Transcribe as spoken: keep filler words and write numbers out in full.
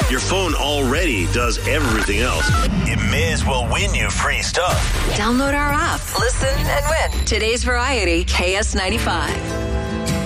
Your phone already does everything else. It may as well win you free stuff. Download our app. Listen and win. Today's Variety, K S ninety-five.